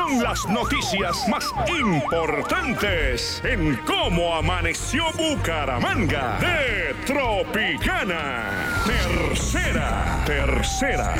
son las noticias más importantes en cómo amaneció Bucaramanga de Tropicana. Tercera.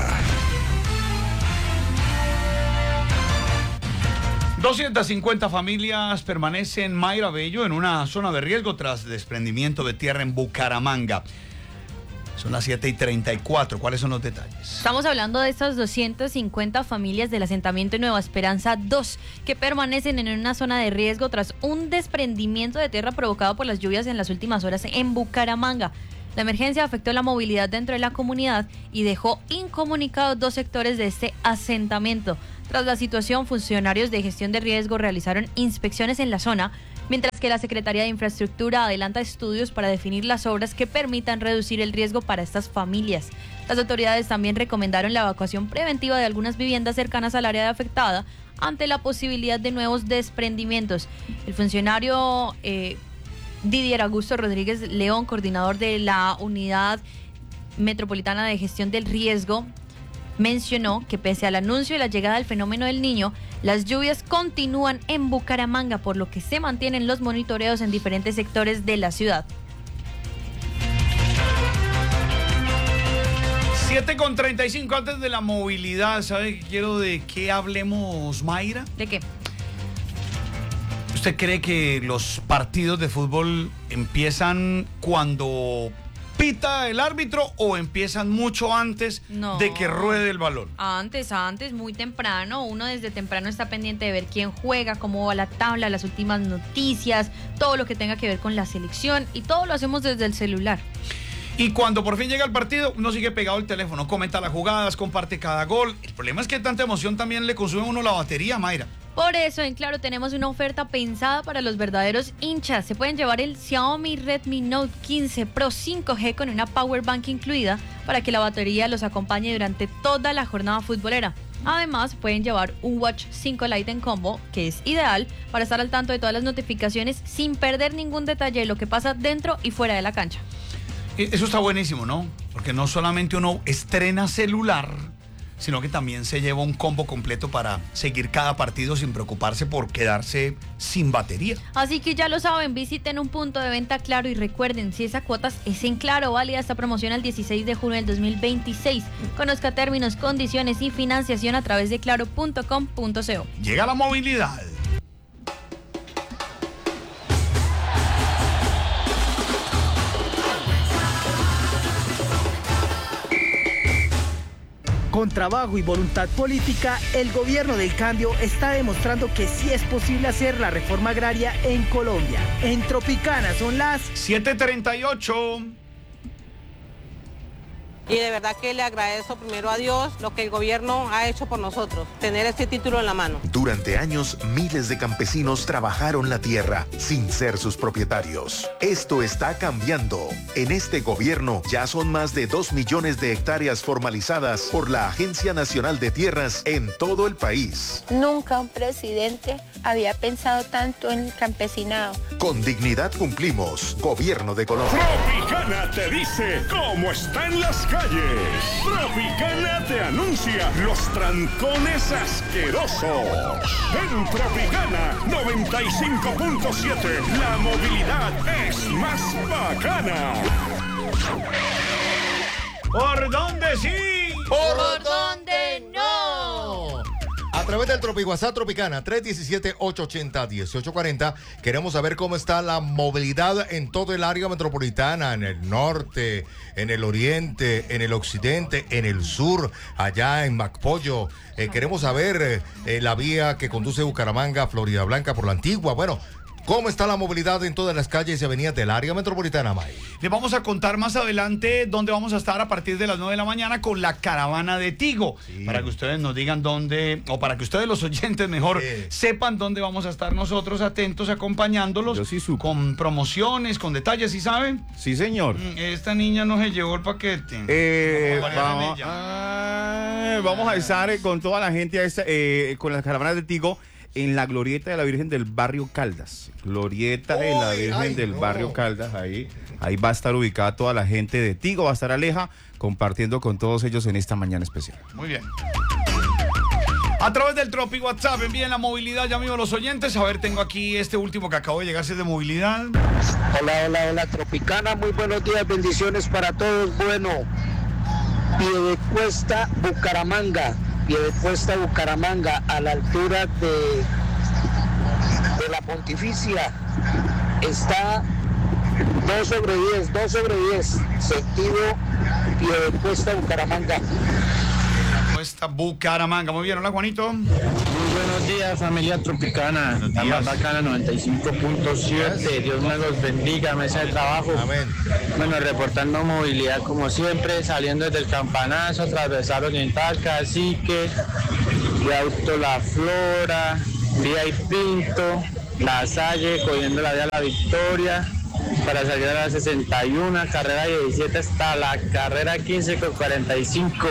250 familias permanecen, Mayra Bello, en una zona de riesgo tras desprendimiento de tierra en Bucaramanga. Son las 7:34. ¿Cuáles son los detalles? Estamos hablando de estas 250 familias del asentamiento Nueva Esperanza 2 que permanecen en una zona de riesgo tras un desprendimiento de tierra provocado por las lluvias en las últimas horas en Bucaramanga. La emergencia afectó la movilidad dentro de la comunidad y dejó incomunicados 2 sectores de este asentamiento. Tras la situación, funcionarios de gestión de riesgo realizaron inspecciones en la zona, mientras que la Secretaría de Infraestructura adelanta estudios para definir las obras que permitan reducir el riesgo para estas familias. Las autoridades también recomendaron la evacuación preventiva de algunas viviendas cercanas al área afectada ante la posibilidad de nuevos desprendimientos. El funcionario Didier Augusto Rodríguez León, coordinador de la Unidad Metropolitana de Gestión del Riesgo, mencionó que pese al anuncio de la llegada del fenómeno del Niño, las lluvias continúan en Bucaramanga, por lo que se mantienen los monitoreos en diferentes sectores de la ciudad. 7:35. Antes de la movilidad, ¿sabe qué quiero de qué hablemos, Mayra? ¿De qué? ¿Usted cree que los partidos de fútbol empiezan cuando pita el árbitro o empiezan mucho antes de que ruede el balón? Antes, muy temprano. Uno desde temprano está pendiente de ver quién juega, cómo va la tabla, las últimas noticias, todo lo que tenga que ver con la selección, y todo lo hacemos desde el celular. Y cuando por fin llega el partido, uno sigue pegado al teléfono, comenta las jugadas, comparte cada gol. El problema es que tanta emoción también le consume a uno la batería, Mayra. Por eso en Claro tenemos una oferta pensada para los verdaderos hinchas. Se pueden llevar el Xiaomi Redmi Note 15 Pro 5G con una Power Bank incluida para que la batería los acompañe durante toda la jornada futbolera. Además, pueden llevar un Watch 5 Lite en combo, que es ideal para estar al tanto de todas las notificaciones sin perder ningún detalle de lo que pasa dentro y fuera de la cancha. Eso está buenísimo, ¿no? Porque no solamente uno estrena celular, sino que también se lleva un combo completo para seguir cada partido sin preocuparse por quedarse sin batería. Así que ya lo saben, visiten un punto de venta Claro y recuerden, si esa cuotas es en Claro, válida esta promoción al 16 de junio del 2026. Conozca términos, condiciones y financiación a través de claro.com.co. Llega la movilidad. Con trabajo y voluntad política, el gobierno del cambio está demostrando que sí es posible hacer la reforma agraria en Colombia. En Tropicana son las 7:38. Y de verdad que le agradezco primero a Dios lo que el gobierno ha hecho por nosotros, tener este título en la mano. Durante años, miles de campesinos trabajaron la tierra sin ser sus propietarios. Esto está cambiando. En este gobierno ya son más de 2 millones de hectáreas formalizadas por la Agencia Nacional de Tierras en todo el país. Nunca un presidente había pensado tanto en el campesinado. Con dignidad cumplimos. Gobierno de Colombia. Tropicana te dice cómo están las calles. Tropicana te anuncia los trancones asquerosos. En Tropicana 95.7, la movilidad es más bacana. ¿Por dónde sí? ¿Por dónde no? A través del WhatsApp Tropicana 317-880-1840 queremos saber cómo está la movilidad en todo el área metropolitana, en el norte, en el oriente, en el occidente, en el sur, allá en Macpollo. Queremos saber la vía que conduce Bucaramanga a Florida Blanca por la Antigua. Bueno, ¿cómo está la movilidad en todas las calles y avenidas del área metropolitana, May? Les vamos a contar más adelante dónde vamos a estar a partir de las 9 de la mañana con la caravana de Tigo. Sí. Para que ustedes nos digan dónde, o para que ustedes los oyentes mejor sepan dónde vamos a estar nosotros atentos, acompañándolos con promociones, con detalles, ¿sí saben? Sí, señor. Esta niña no se llevó el paquete. Vamos a estar con toda la gente con las caravanas de Tigo en la glorieta de la Virgen del Barrio Caldas. Glorieta de la Virgen del Barrio Caldas, ahí va a estar ubicada toda la gente de Tigo, va a estar Aleja compartiendo con todos ellos en esta mañana especial. Muy bien. A través del Tropi WhatsApp envíen la movilidad, ya mismo los oyentes. A ver, tengo aquí este último que acabo de llegar, si es de movilidad. Hola, Tropicana, muy buenos días, bendiciones para todos. Bueno, Piedecuesta, Bucaramanga, a la altura de la Pontificia, está 2 sobre 10, sentido Piedecuesta, Bucaramanga. Bucaramanga, muy bien, hola Juanito. Muy buenos días, familia Tropicana. La más bacana, 95.7. Dios me los bendiga, mesa de trabajo. Amén. Bueno, reportando movilidad como siempre, saliendo desde el Campanazo, Transversal Oriental, Cacique, de Auto La Flora, Vía y Pinto, La Salle, cogiendo la vía La Victoria, para salir a la 61, carrera 17 hasta la carrera 15 con 45.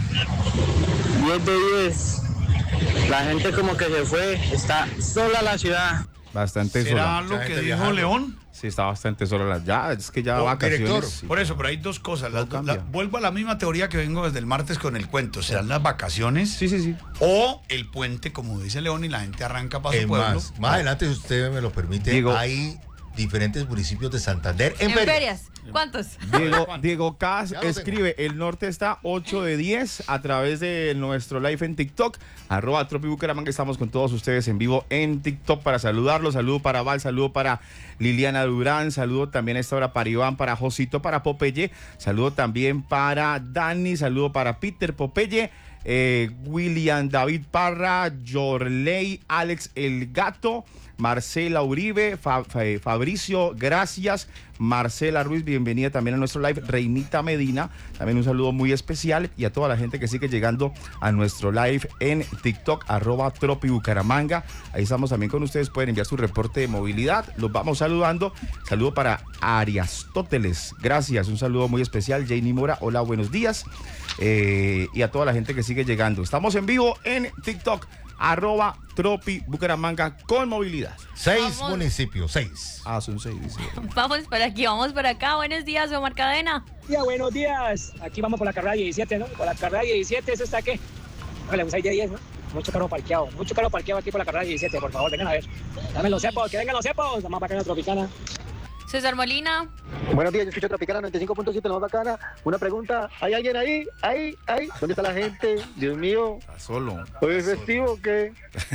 10 de 10. La gente como que se fue, está sola la ciudad. Bastante ¿Será sola. lo que dijo León? Sí, está bastante sola. Ya, es que ya vacaciones. Director. Sí. Por eso, pero hay dos cosas. Vuelvo a la misma teoría que vengo desde el martes con el cuento. ¿Serán las vacaciones? Sí. O el puente, como dice León, y la gente arranca para su pueblo. Más adelante, si usted me lo permite, Digo, hay diferentes municipios de Santander En ferias. ¿Cuántos? Diego Cas Ya lo escribe, el norte está 8 de 10 a través de nuestro live en TikTok, @tropibucaramanga. Estamos con todos ustedes en vivo en TikTok para saludarlos. Saludo para Val, saludo para Liliana Durán, saludo también a esta hora para Iván, para Josito, para Popeye, saludo también para Dani, saludo para Peter Popeye, William David Parra, Yorley, Alex El Gato, Marcela Uribe, Fabricio, gracias. Marcela Ruiz, bienvenida también a nuestro live. Reinita Medina, también un saludo muy especial. Y a toda la gente que sigue llegando a nuestro live en TikTok, @tropibucaramanga. Ahí estamos también con ustedes, pueden enviar su reporte de movilidad. Los vamos saludando. Saludo para Ariastóteles, gracias. Un saludo muy especial. Janie Mora, hola, buenos días. Y a toda la gente que sigue llegando. Estamos en vivo en TikTok, @tropibucaramanga con movilidad. 6 municipios, 6. Ah, son 6, dice. Vamos para aquí, vamos para acá. Buenos días, Omar Cadena. Buenos días. Aquí vamos por la carrera 17, ¿no? Por la carrera 17, ¿eso está qué? Vale, un 6 de 10, ¿no? Mucho carro parqueado aquí por la carrera 17, por favor, vengan a ver. Dame los cepos, que vengan los cepos. La más bacana Tropicana. César Molina. Buenos días, yo escucho Tropicana 95.7, la más bacana. Una pregunta, ¿hay alguien ahí? ¿Ahí? ¿Dónde está la gente? Dios mío. Está solo. ¿Hoy es festivo o qué?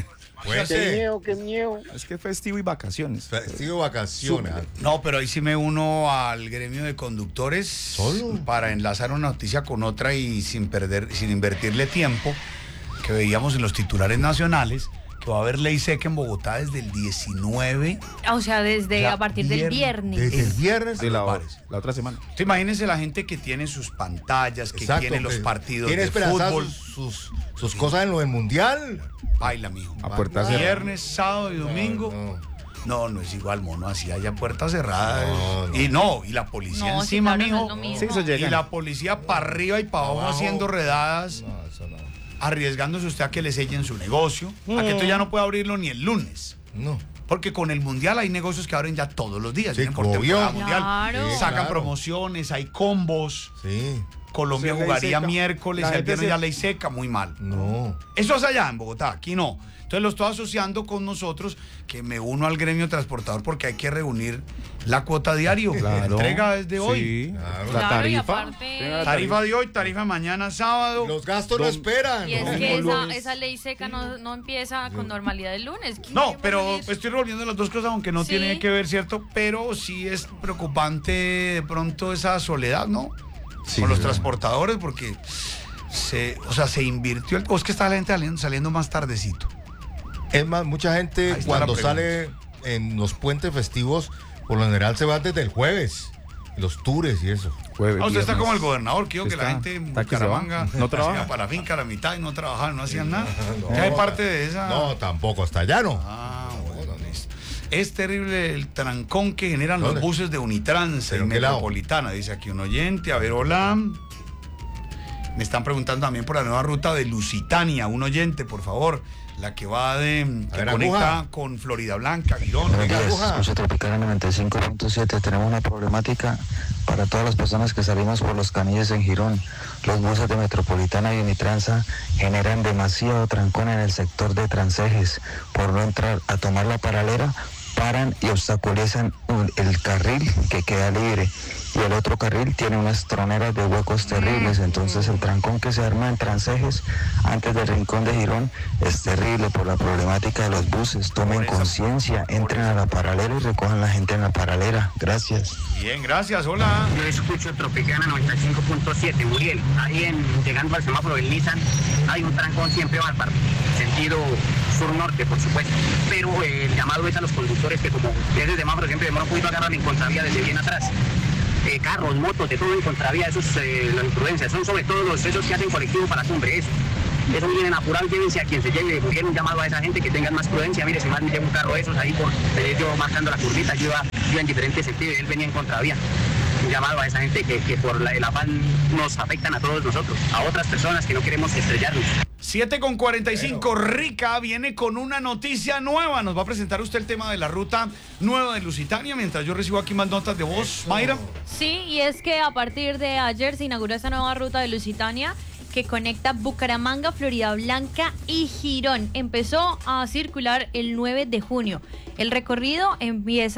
Qué miedo. Es que festivo y vacaciones. Festivo y vacaciones. No, pero ahí sí me uno al gremio de conductores. ¿Solo? Para enlazar una noticia con otra y sin invertirle tiempo, que veíamos en los titulares nacionales, que va a haber ley seca en Bogotá desde el 19. O sea, a partir del viernes. Desde el viernes De la otra semana. Entonces, imagínense la gente que tiene sus pantallas, que Exacto, tiene los que partidos tiene de esperanzado fútbol. sus cosas en lo del mundial. Baila, mijo. A puerta cerrada. Viernes, sábado y domingo. No es igual, mono, así haya puertas cerradas. No. Y la policía No, encima, sí, claro, no mijo. es lo mismo. Sí, eso llega. Y la policía para arriba y para abajo haciendo redadas, No, eso no. arriesgándose usted a que le sellen su negocio, a que esto ya no puede abrirlo ni el lunes. No. Porque con el mundial hay negocios que abren ya todos los días. Sí, vienen por obvio. temporada mundial. Claro. Sacan claro. promociones, hay combos. Sí. Colombia Sí, ley jugaría seca. miércoles, La el gente viernes se- ya ley seca, muy mal. No. Eso es allá en Bogotá, aquí no. Entonces lo estoy asociando con nosotros, que me uno al gremio transportador porque hay que reunir la cuota diario. La Claro. entrega es de hoy. Sí. Claro. La Claro, y tarifa. aparte- Tenga la Tarifa de hoy, tarifa mañana sábado. Los gastos no esperan. Y es ¿no? que lunes. esa ley seca no empieza con normalidad el lunes. ¿Quién No, quiere pero salir? estoy revolviendo las dos cosas, aunque no Sí. tiene que ver, ¿cierto? Pero sí es preocupante de pronto esa soledad, ¿no? Sí, Con los sí. transportadores, porque se invirtió o es que está la gente saliendo más tardecito. Es más, mucha gente Ahí está cuando la sale en los puentes festivos, por lo general se va desde el jueves. Los tours y eso. Jueves, Usted está viernes. como el gobernador, que dijo que la Está- gente en está que se va. Bucaramanga No se trabaja. iba para la finca a la mitad y no trabajaban, no hacían nada. No, ¿Qué hay parte de esa? No, tampoco, hasta allá no. Ah, bueno, listo. Es terrible el trancón que generan los ¿Dónde? buses de Unitrans ¿Pero en en qué lado? Metropolitana, dice aquí un oyente. A ver, hola. Me están preguntando también por la nueva ruta de Lusitania, un oyente, por favor. la que va que ver, conecta Aguja. con Florida Blanca, Girón. Buenos días, Aguja. escucha Tropicana 95.7. Tenemos una problemática para todas las personas que salimos por los canillos en Girón. Los buses de Metropolitana y Unitransa generan demasiado trancón en el sector de Transejes. Por no entrar a tomar la paralela, paran y obstaculizan el carril que queda libre. Y el otro carril tiene unas troneras de huecos terribles, entonces el trancón que se arma en Transejes antes del Rincón de Girón es terrible por la problemática de los buses. Tomen conciencia, entren a la paralela y recojan la gente en la paralela. Gracias. Bien, gracias, hola. Yo escucho Tropicana 95.7, Muriel. Ahí llegando al semáforo del Nissan hay un trancón siempre bárbaro, sentido sur-norte, por supuesto. Pero el llamado es a los conductores que como desde el semáforo siempre demora un poquito a agarrar en contravía desde bien atrás. Carros, motos, de todo en contravía, esos las imprudencias, son sobre todo esos que hacen colectivo para cumbre, eso vienen apurado, llévense a quien se lleve, Muriel, un llamado a esa gente que tengan más prudencia. Mire, si más me lleva un carro de esos ahí yo marcando la curvita, yo en diferentes sentidos, él venía en contravía. Un llamado a esa gente que por el afán nos afectan a todos nosotros, a otras personas que no queremos estrellarnos. 7:45, Rica viene con una noticia nueva. Nos va a presentar usted el tema de la ruta nueva de Lusitania, mientras yo recibo aquí más notas de voz. Mayra. Sí, y es que a partir de ayer se inauguró esta nueva ruta de Lusitania que conecta Bucaramanga, Florida Blanca y Girón. Empezó a circular el 9 de junio. El recorrido empieza